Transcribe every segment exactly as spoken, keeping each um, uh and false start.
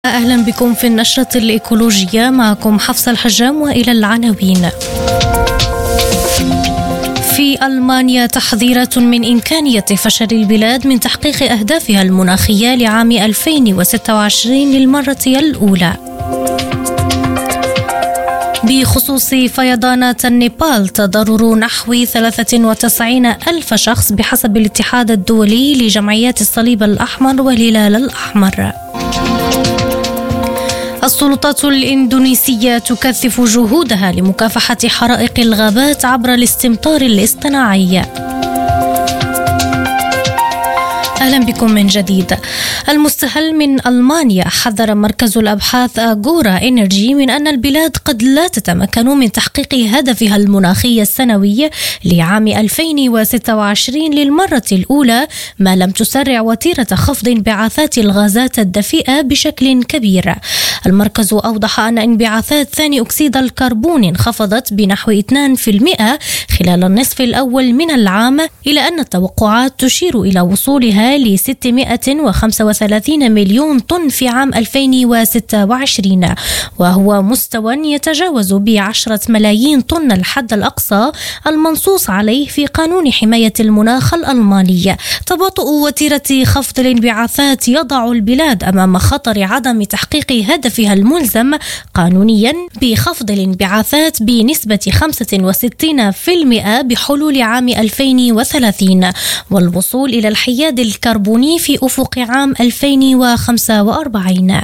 أهلا بكم في النشرة الإيكولوجية. معكم حفصة الحجام وإلى العناوين. في ألمانيا تحذيرات من إمكانية فشل البلاد من تحقيق أهدافها المناخية لعام ألفين وستة وعشرين للمرة الأولى. بخصوص فيضانات النيبال تضرر نحو ثلاثة وتسعين ألف شخص بحسب الاتحاد الدولي لجمعيات الصليب الأحمر والهلال الأحمر. السلطات الإندونيسية تكثف جهودها لمكافحة حرائق الغابات عبر الاستمطار الاصطناعي. أهلا بكم من جديد. المستهل من ألمانيا حذر مركز الأبحاث أغورا إنرجي من أن البلاد قد لا تتمكن من تحقيق هدفها المناخي السنوي لعام ألفين وستة وعشرين للمرة الأولى ما لم تسرع وتيرة خفض انبعاثات الغازات الدفيئة بشكل كبير. المركز أوضح أن انبعاثات ثاني أكسيد الكربون انخفضت بنحو اثنين بالمئة خلال النصف الأول من العام، إلى أن التوقعات تشير إلى وصولها ل ستمائة وخمسة وثلاثين مليون طن في عام ألفين وستة وعشرين، وهو مستوى يتجاوز بعشرة ملايين طن الحد الأقصى المنصوص عليه في قانون حماية المناخ الألماني. تباطؤ وتيرة خفض الانبعاثات يضع البلاد أمام خطر عدم تحقيق هدفها الملزم قانونيا بخفض الانبعاثات بنسبة خمسة وستين بالمئة بحلول عام ألفين وثلاثين والوصول إلى الحياد الكربوني في أفق عام ألفين وخمسة وأربعين.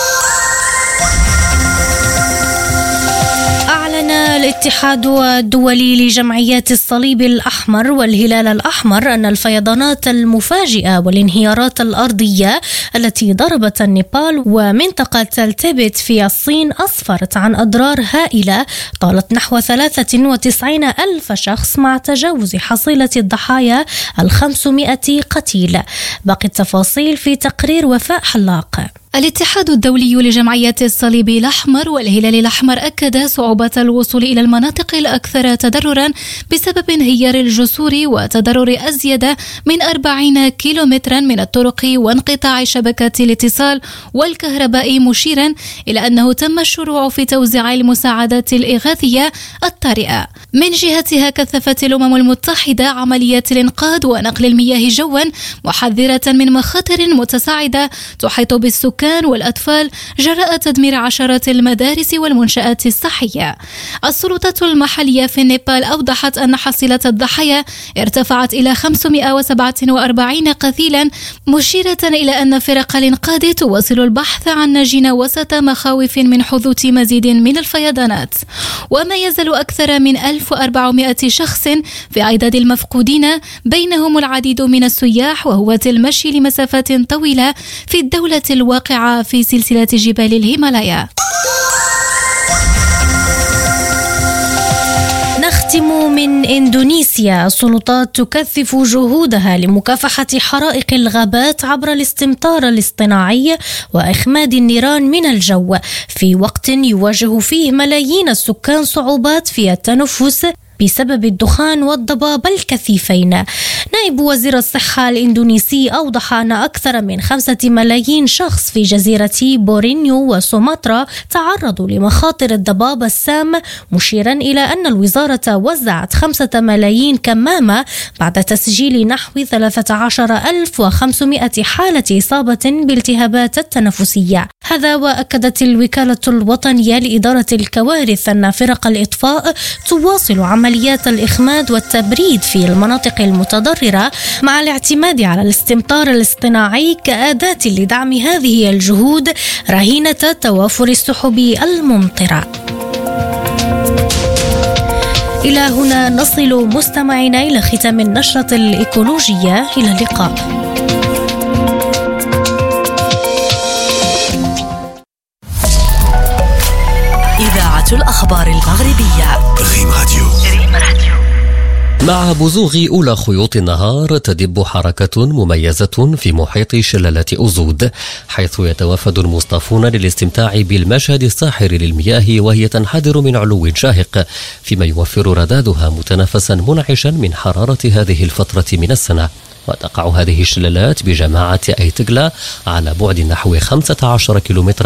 الاتحاد الدولي لجمعيات الصليب الأحمر والهلال الأحمر أن الفيضانات المفاجئة والانهيارات الأرضية التي ضربت النيبال ومنطقة تيبت في الصين أسفرت عن أضرار هائلة طالت نحو ثلاثة وتسعين ألف شخص مع تجاوز حصيلة الضحايا الخمسمائة قتيل. باقي التفاصيل في تقرير وفاء حلاق. الاتحاد الدولي لجمعيات الصليب الأحمر والهلال الأحمر أكد صعوبة الوصول إلى المناطق الأكثر تضررا بسبب انهيار الجسور وتضرر أزيد من أربعين كيلومترا من الطرق وانقطاع شبكة الاتصال والكهرباء، مشيرا إلى أنه تم الشروع في توزيع المساعدات الإغاثية الطارئة. من جهتها كثفت الأمم المتحدة عمليات الإنقاذ ونقل المياه جوا، محذرة من مخاطر متصاعدة تحيط بالسكان والأطفال جراء تدمير عشرات المدارس والمنشآت الصحية. السلطات المحلية في النيبال أوضحت أن حصيلة الضحايا ارتفعت إلى خمسمائة وسبعة وأربعين قتيلا، مشيرة إلى أن فرق الإنقاذ تواصل البحث عن ناجين وسط مخاوف من حدوث مزيد من الفيضانات. وما يزال أكثر من ألف وأربعمائة شخص في عداد المفقودين، بينهم العديد من السياح وهواة المشي لمسافات طويلة في الدولة الواقعة في سلسلة جبال الهيمالايا. نختم من إندونيسيا. السلطات تكثف جهودها لمكافحة حرائق الغابات عبر الاستمطار الاصطناعي وإخماد النيران من الجو في وقت يواجه فيه ملايين السكان صعوبات في التنفس بسبب الدخان والضباب الكثيفين. نائب وزير الصحة الإندونيسي أوضح أن أكثر من خمسة ملايين شخص في جزيرة بورينيو وسومطرة تعرضوا لمخاطر الضباب السام، مشيرا إلى أن الوزارة وزعت خمسة ملايين كمامة بعد تسجيل نحو ثلاثة عشر ألف وخمسمائة حالة إصابة بالتهابات التنفسية. هذا وأكدت الوكالة الوطنية لإدارة الكوارث أن فرق الإطفاء تواصل عمليات الإخماد والتبريد في المناطق المتضررة مع الاعتماد على الاستمطار الاصطناعي كأداة لدعم هذه الجهود رهينة توافر السحب الممطرة. إلى هنا نصل مستمعينا إلى ختام النشرة الإيكولوجية. إلى اللقاء. إذاعة الأخبار المغربية ريم راديو. مع بزوغ أولى خيوط النهار تدب حركة مميزة في محيط شلالة أزود، حيث يتوافد المصطافون للاستمتاع بالمشهد الساحر للمياه وهي تنحدر من علو شاهق، فيما يوفر ردادها متنفسا منعشا من حرارة هذه الفترة من السنة. وتقع هذه الشلالات بجماعة أيتغلا على بعد نحو خمسة عشر كيلومترا